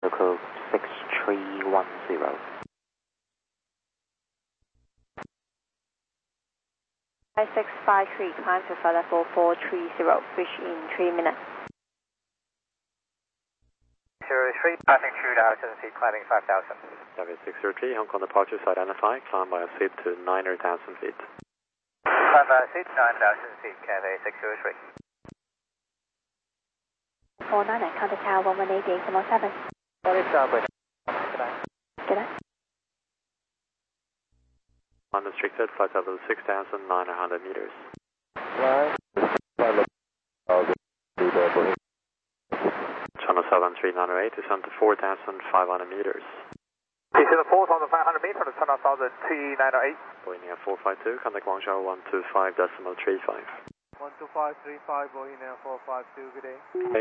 Local 6310. I-653, climb to flight level 430, reach in 3 minutes. 03, passing 2,000 feet, climbing 5,000. Target 603, Hong Kong departures identified, climb by a seat to 900,000 feet. Climb by a seat, 9,000 feet, Cathay 603. 49, contact tower 118.7. Sorry, Starboard. Good night. Unrestricted, flight level 6,900 meters. Channel 7398, descend to 4,500 meters. This is 4,500 meters from the Channel 7398. Boeing Air 452, contact Guangzhou 125.35. 12535, Boeing Air 452, good day. Okay.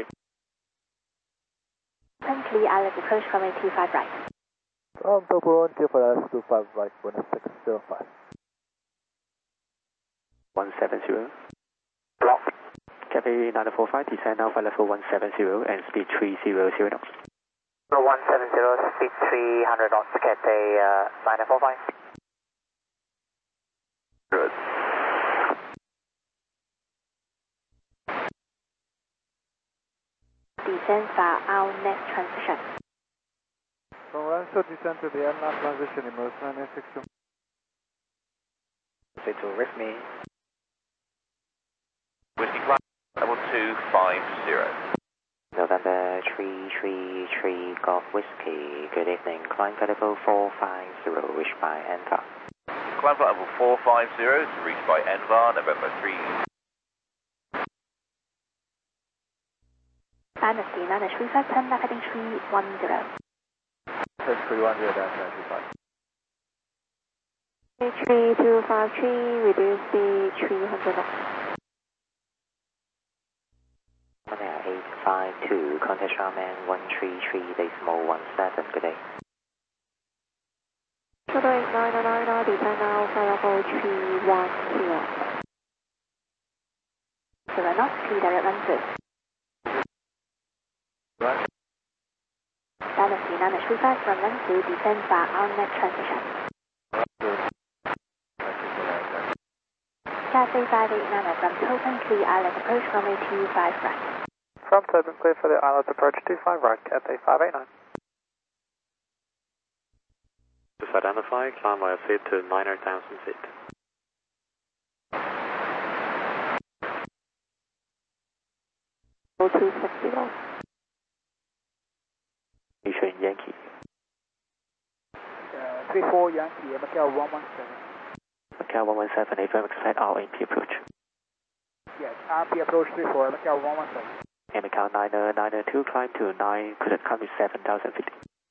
Currently, Alice approach runway 25 right. Double 1, clear for us, 25 right, 1605. 170. Block. Cathay 945, descend now flight level 170 and speed 300 knots. 170, speed 300 knots, Cathay 945. Good. Descend for our next transition. From Rancho, descend to the airline transition, emerge 9862. Say to risk me. Whiskey climb, level 250. November 333 Golf Whiskey, good evening. Climb flight level 450, reach by Envar. Climb flight level 450 to reach by Envar, November 3. Dynasty 935, turn left heading 310. 310, that's 95. 3253, reduce speed 300 knots. Air 852, contact Charman 133.17, good day. Total 999, descend now flight level 310. 0 knots, 3 direct run Dynasty 935 from Lengdu, descend for our next transition. Cathay 589 from Tobin, clear island approach runway 25 right. From Tobin, clear for the island approach 25 right, Cathay 589. Just identify, climb by a seat to 900,000 feet. Go 260. Mission Yankee. 34 Yankee, Macau 117. Macau 117, affirm accept RNP approach. Yes, RP approach 34, Macau 117. And Macau 992, climb to 9, could climb to 7,000 feet.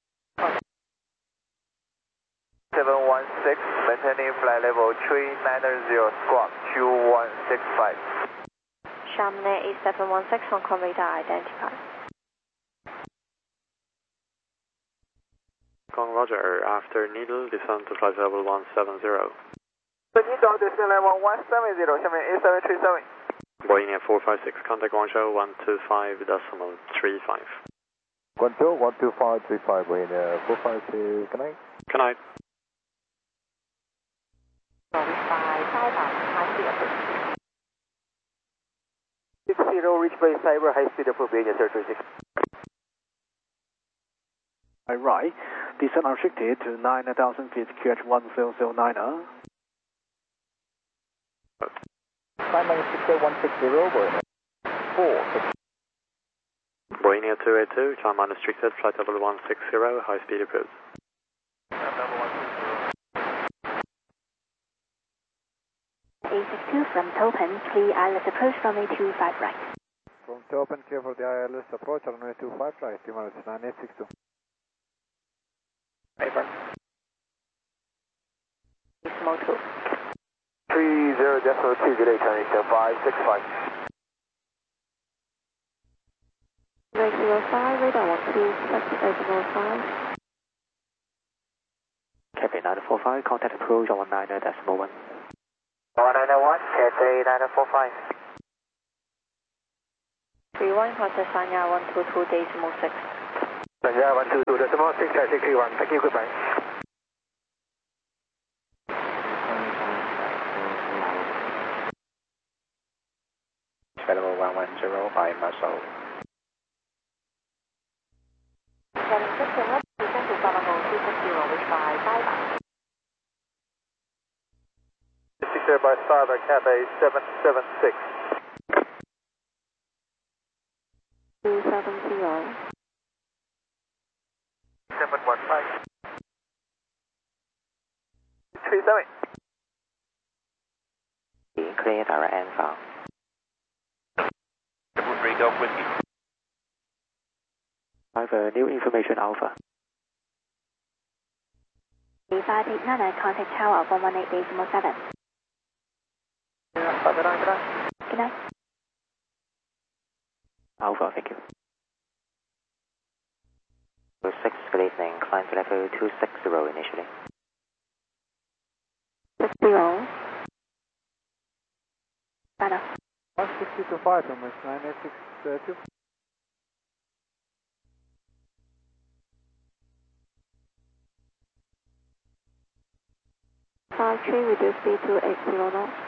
716, maintaining flight level 390, squawk 2165. Chamonix 8716, Hong Kong radar identified. Hong Kong Roger, after Needle, descend to flight level 170. Needle, descend level 170, 下面 A737. Boeing Air 456, contact Guangzhou 125.35. Guangzhou 12535, Boeing Air 452, good night. Good night. By 60, reach by cyber high speed for Boeing 36. Right, descend unrestricted to 9,000 feet, QH 1009. Climb by 68160, Boeing 4. Boeing Air 282, climb unrestricted, flight level 160, high speed approach. A62 from Tobin, clear island approach runway 25 right. From Tobin, clear for the ILS approach, runway 25 right, T-minus 9862. Paper. Small 2. 30.2, good day, Chinese 565. Rate 05, radar 126.05. Cathay 945, contact approach on 19.1. 1901, Cathay 945. 31, contact Sanya 122.6. Yeah, 122, decimal 661. Thank you, goodbye. Available 110 by Muscle. Declared by Cyber Cafe 776. 270. 715. 37. Clear direct and found. 3 Golf Whiskey. I have new information Alpha. 589 contact tower 118.7. Yeah, good night. Good night. Alpha, thank you. 6, good evening. Climb to level 260 initially. 60. Banner. 16025 from West 986 53 reduce speed to 80 knots.